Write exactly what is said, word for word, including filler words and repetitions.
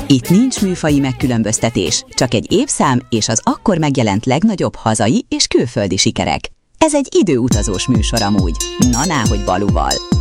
Itt nincs műfaji megkülönböztetés, csak egy évszám és az akkor megjelent legnagyobb hazai és külföldi sikerek. Ez egy időutazós műsor amúgy. Na, náhogy Baluval.